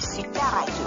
Super Radio.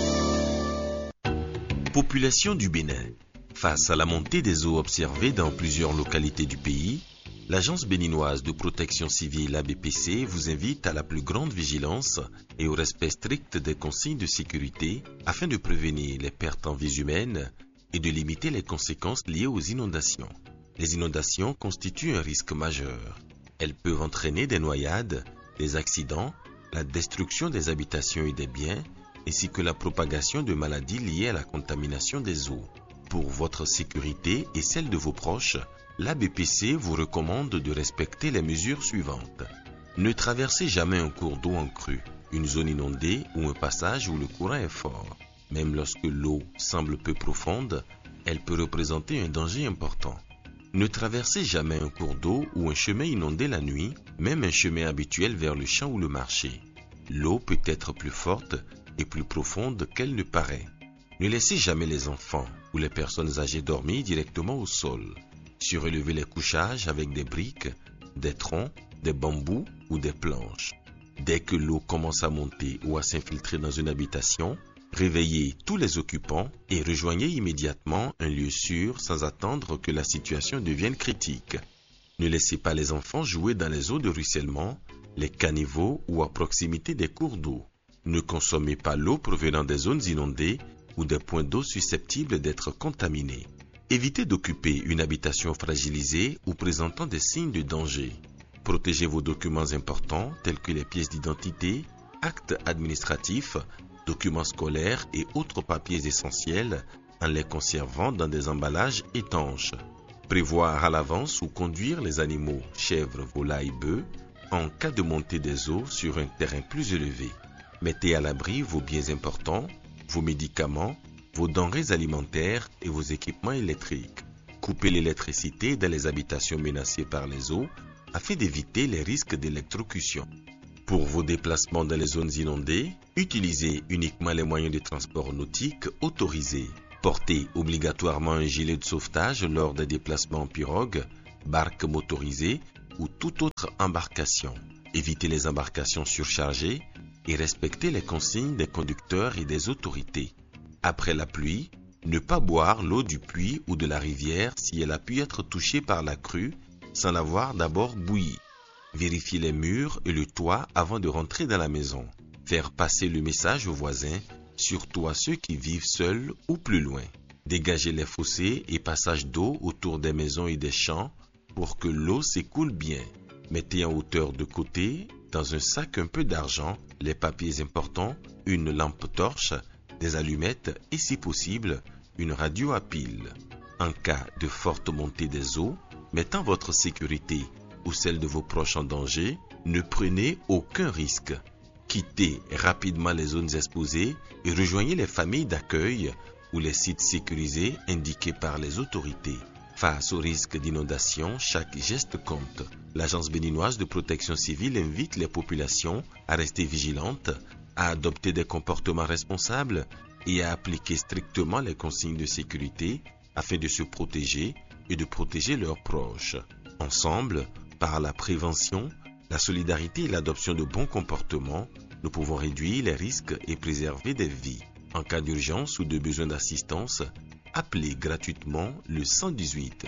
Population du Bénin. Face à la montée des eaux observée dans plusieurs localités du pays, l'Agence béninoise de protection civile ABPC vous invite à la plus grande vigilance et au respect strict des consignes de sécurité afin de prévenir les pertes en vies humaines et de limiter les conséquences liées aux inondations. Les inondations constituent un risque majeur. Elles peuvent entraîner des noyades, des accidents, la destruction des habitations et des biens, ainsi que la propagation de maladies liées à la contamination des eaux. Pour votre sécurité et celle de vos proches, l'ABPC vous recommande de respecter les mesures suivantes. Ne traversez jamais un cours d'eau en crue, une zone inondée ou un passage où le courant est fort. Même lorsque l'eau semble peu profonde, elle peut représenter un danger important. Ne traversez jamais un cours d'eau ou un chemin inondé la nuit, même un chemin habituel vers le champ ou le marché. L'eau peut être plus forte et plus profonde qu'elle ne paraît. Ne laissez jamais les enfants ou les personnes âgées dormir directement au sol. Surélevez les couchages avec des briques, des troncs, des bambous ou des planches. Dès que l'eau commence à monter ou à s'infiltrer dans une habitation, réveillez tous les occupants et rejoignez immédiatement un lieu sûr sans attendre que la situation devienne critique. Ne laissez pas les enfants jouer dans les eaux de ruissellement, les caniveaux ou à proximité des cours d'eau. Ne consommez pas l'eau provenant des zones inondées ou des points d'eau susceptibles d'être contaminés. Évitez d'occuper une habitation fragilisée ou présentant des signes de danger. Protégez vos documents importants tels que les pièces d'identité, actes administratifs, documents scolaires et autres papiers essentiels en les conservant dans des emballages étanches. Prévoir à l'avance où conduire les animaux, chèvres, volailles, bœufs, en cas de montée des eaux sur un terrain plus élevé. Mettez à l'abri vos biens importants, vos médicaments, vos denrées alimentaires et vos équipements électriques. Coupez l'électricité dans les habitations menacées par les eaux afin d'éviter les risques d'électrocution. Pour vos déplacements dans les zones inondées, utilisez uniquement les moyens de transport nautique autorisés. Portez obligatoirement un gilet de sauvetage lors des déplacements en pirogue, barque motorisée ou toute autre embarcation. Évitez les embarcations surchargées et respectez les consignes des conducteurs et des autorités. Après la pluie, ne pas boire l'eau du puits ou de la rivière si elle a pu être touchée par la crue sans l'avoir d'abord bouillie. Vérifiez les murs et le toit avant de rentrer dans la maison. Faire passer le message aux voisins, surtout à ceux qui vivent seuls ou plus loin. Dégagez les fossés et passages d'eau autour des maisons et des champs pour que l'eau s'écoule bien. Mettez en hauteur de côté, dans un sac un peu d'argent, les papiers importants, une lampe torche, des allumettes et si possible, une radio à pile. En cas de forte montée des eaux, mettant votre sécurité ou celle de vos proches en danger, ne prenez aucun risque. Quittez rapidement les zones exposées et rejoignez les familles d'accueil ou les sites sécurisés indiqués par les autorités. Face au risque d'inondation, chaque geste compte. L'Agence béninoise de protection civile invite les populations à rester vigilantes, à adopter des comportements responsables et à appliquer strictement les consignes de sécurité afin de se protéger et de protéger leurs proches. Ensemble, par la prévention, la solidarité et l'adoption de bons comportements, nous pouvons réduire les risques et préserver des vies. En cas d'urgence ou de besoin d'assistance, appelez gratuitement le 118.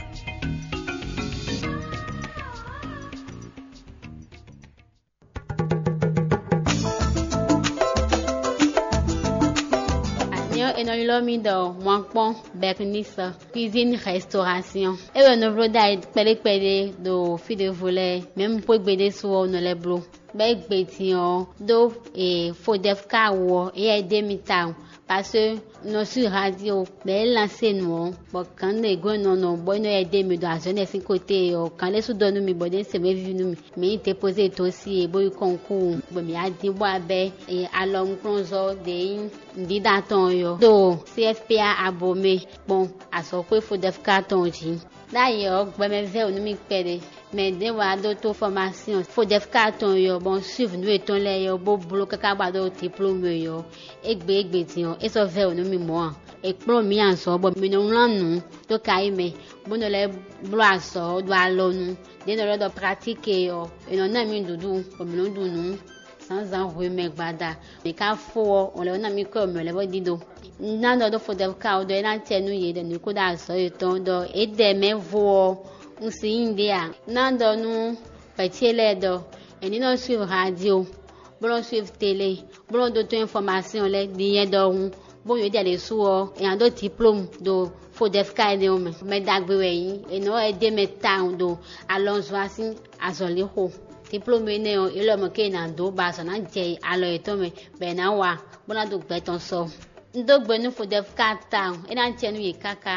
Enolomido, Mwankpon, Bernissa, cuisine, restauration. Et le nouveau d'aide, pele do fi de volet, même pour gbede sur no les blo. Bek betion, do et fodef kawo et demita. Parce que nos sur radio, ben lancé nous, bon quand les gars non bon nous aider me dans jeune sin côté quand les sous donne mi bodé c'est me venu mais te poser aussi et boy concours bon mi a dit bois ben et alors cronzo de ndi daton yo do CFPA abomé bon à so quoi faut def carton ji d'ailleurs bon me ver nous mi péré mais de wa d'auto formation faut def carton yo bon suivre nous éton les yo bo boulot kaka ba do diplôme yo egbe tion et so ver nous mi moi et pour mi en so bon mi non lanu to kai me bon le bloa so do alonu de no do pratiquer yo et non na mi dudu comme non dunu sans enrhumer gbada me ka fo on le na mi ko me le bo dido na do fo de ka do na tenu ye de ni ko da so eton do e de me vo nsi india na do nu petiele do eni no suivre radio bon suivre télé bon d'autres informations les bien do bon yo de so e ando diplôme do fo de ka de o me dagbe we e no e de me town do alonso asin azoli ho diplôme ne o ilo mo ke na do ba so na je alo eto me be na wa bona do gbe ton so ndo gbe nu fo de ka town e na tenu ye kaka.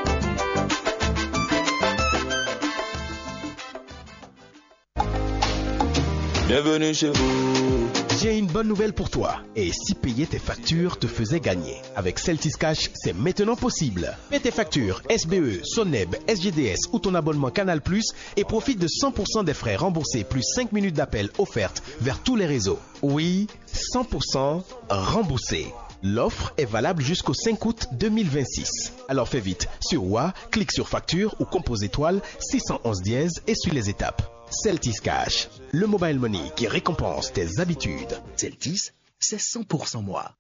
Bienvenue chez vous. J'ai une bonne nouvelle pour toi. Et si payer tes factures te faisait gagner? Avec Celtis Cash, c'est maintenant possible. Paie tes factures SBE, Soneb, SGDS ou ton abonnement Canal Plus et profite de 100% des frais remboursés plus 5 minutes d'appel offertes vers tous les réseaux. Oui, 100% remboursé. L'offre est valable jusqu'au 5 août 2026. Alors fais vite. Sur WA, clique sur facture ou compose étoile 611 dièse et suis les étapes. Celtis Cash, le mobile money qui récompense tes habitudes. Celtis, c'est 100% moi.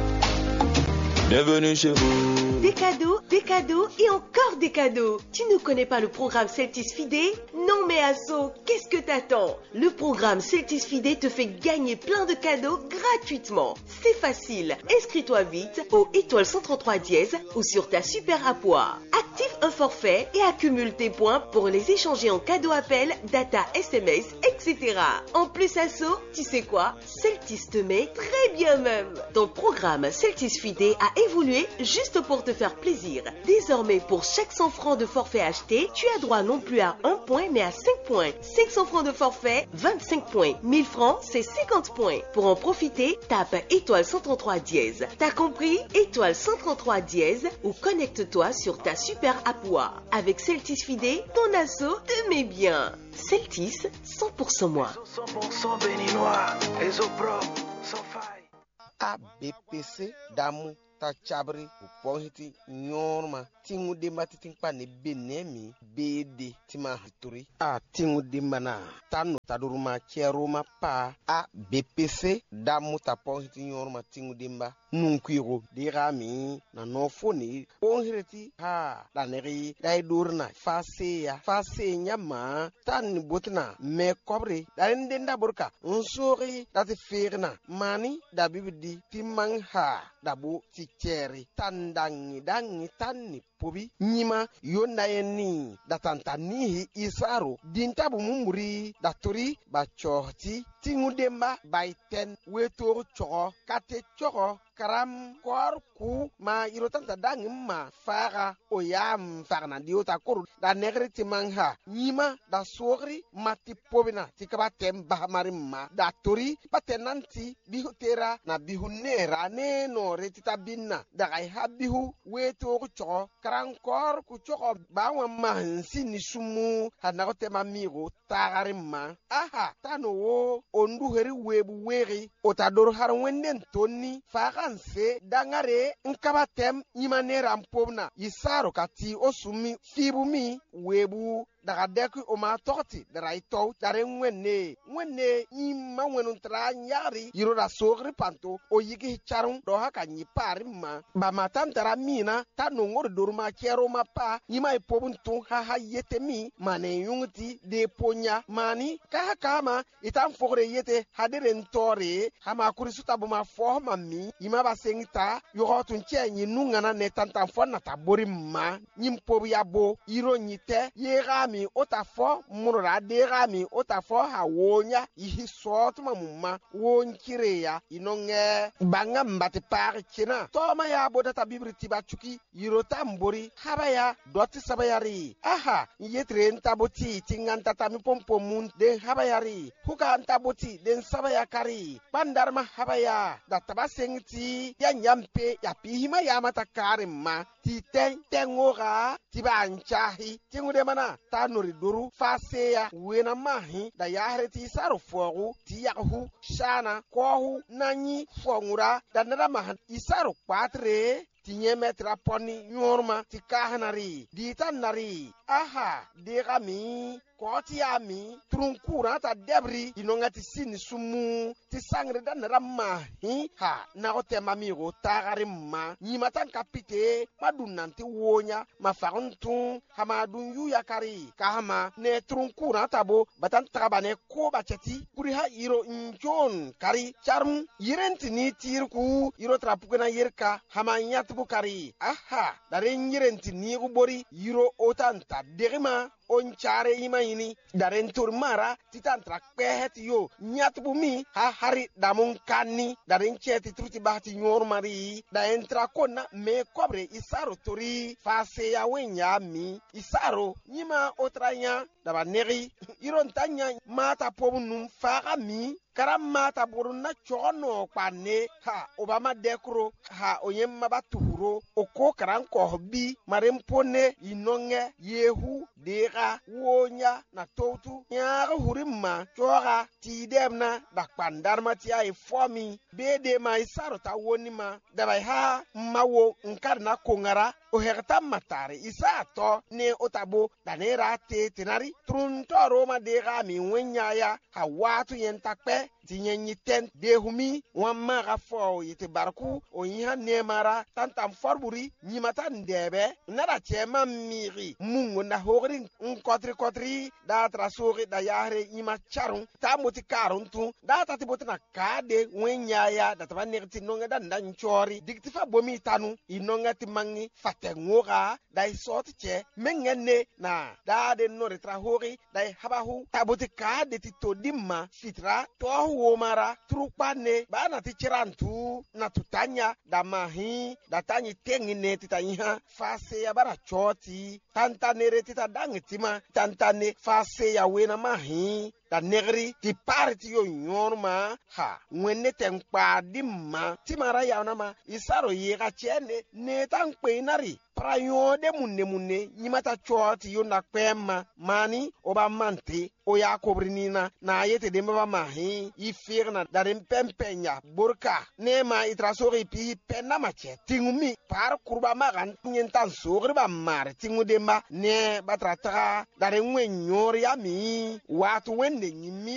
Bienvenue chez vous. Des cadeaux et encore des cadeaux. Tu ne connais pas le programme Celtis Fidé? Non mais Asso, qu'est-ce que t'attends? Le programme Celtis Fidé te fait gagner plein de cadeaux gratuitement. C'est facile. Inscris-toi vite au étoile 133 dièse ou sur ta super appoir. Active un forfait et accumule tes points pour les échanger en cadeau appel, data, SMS, etc. En plus Asso, tu sais quoi? Celtis te met très bien même. Ton programme Celtis Fidé a évolué juste pour te faire plaisir. Désormais, pour chaque 100 francs de forfait acheté, tu as droit non plus à 1 point mais à 5 points. 500 francs de forfait, 25 points. 1000 francs, c'est 50 points. Pour en profiter, tape étoile 133 dièse. T'as compris? Étoile 133 dièse ou connecte-toi sur ta super appoir. Avec Celtis Fidé, ton asso te met bien. Celtis, 100% moi. 100% béninois, les eaux propres, sans faille. ABPC Damu Tachabri Upohiti Nyorma Tingu de Matitin Pane Benemi BD Tima Hituri A Tingu de Mana Tano Taduruma Cheroma Pa ABPC Damu Tapohiti Nyorma Tingu Dimba Nunkwiro Dirami Nanofoni Ponhireti Ha Laneri Daidurna Fase Nyama Tani Botna Me Kobre Darendenda Burka Unsori Dati Firna Mani Dabibidi Timang Ha Dabu Ticheri Tandangi Dangi Tani Pobi Nima Yonayeni Datantanihi Isaro Dintabu Mumuri Datori Bachorti Tingudemba Baiten Wetor Choro Kate Choro Karam Korku Ma Irotanta Dangima Fara Oyam Farna Diota Koru Da Negreti Mangha Nima Da Sori Mati Pobina Tikabatem Bahamarima Da Tori Patenanti Bihutera Na Bihunera Neno Retita Binna Da Gaiha Bihu Wetor Choro Karankor Kuchoro Bawa Mahansi Nishumu Hanagote Mamiro Tagarima Aha Tano wo Ondu heri webu weri Otador harwenden Toni Faranse Dangare Nkabatem Imanera Mpobna Isaro Kati Osumi Fibumi Webu daga deku o ma tokti darai to dare nwenne imma wenuntra nyari yiro da sogri panto o yigi charum do haka nyi parima ba matam tara mina tanu ngor dorma kero ma pa yima e pobun tun ha yete mi mane yungti de ponya mani ka kama itam fogre yete hadere ntore hama kurisuta buma fo mi yima ba sengita yo tun chenyi nungana ne tantan fo na taborima nyim pobu yabo yiro nyite yegami otafo murura degami otafo hawonya ihi sotuma mumma wonkireya inonge banga mbati par kina toma ya bodata bibri tiba chuki yirota mbori habaya doti sabayari aha yetre ntaboti tinganta tami pompo mun den habayari huka ntaboti den sabaya kari bandarma habaya da tabasengti ya nyampe ya pihima ya mata karimma ti tengora tiba anchahi tingude mana tanuri duru faseya wena mahi da yahreti saru fogu ti yakhu shana kohu nanyi fongura da nada mahan isaru kwatre tinye metra poni nyorma ti kahnari di tanari aha degami koti ami trunkura ta debri inonga ti sin sumu ti sangre dan ramma ha na ote mami go tagari ma nyima tan kapite madunanti wonya mafaruntu hamadun yu yakari kahama ne trunkura tabo batan trabane ko bacheti kuri ha iro njon kari charm yirenti ni tirku iro trapukena yirka hama nyatbu kari aha dare yirenti ni ubori iro otanta derima on chare ima ini daren turmara titantra kpehet yo nyatbu mi ha hari damun kanni daren cheti truti bahti nyormari da entra konna me kobre isaro tori fase ya wenya mi isaro nyima otranya daba neri iron tanya mata pobunum faga mi karamata buruna chono kwane ha obama dekro ha oyemma batuhuro oko karanko bi marempone inonge yehu dega wonya na totu nya hurimma choga tidemna dakpandarma ti ay fomi bede mai sarota wonima dabai ha mawo nkarna kongara o hekta matare isato ne otabo danera te tenari truntoro ma dega mi wenya ya ha watu yentakpe tinyenyi ten dehumi wamma gafo yete barku o yiha nemara tantam forburi nyimata ndebe nara chema miri mungo na hogrin kotri da trasori da yahre yima charun ta moti karuntu da tatibotna kade wenya ya da tabanirti nonga da ndanchori diktifa bomi tanu inonga timangi fatengoga da isot che mengene na da de nori trahori da habahu taboti kade titodimma fitra to womara trupane bana tichirantu na tutanya da mahi da tanyi tengine titanya fase ya bara choti tantanere titadangitima tantane fase ya wena mahi da negri ti parti yo nyorma ha mwene tenkpa dimma timara ya nama isaro yega chene ne tankpe nari prayo de munne nyimata choti yo na kwema mani oba mante o ya kobrinina na yete de mba mahi ifirna darim pempenya burka nema itrasori pi penna mache tingumi par kurba magan nyentan sogri ba mar tingudemba ne batratra darim wen nyori ami watu wende nyimi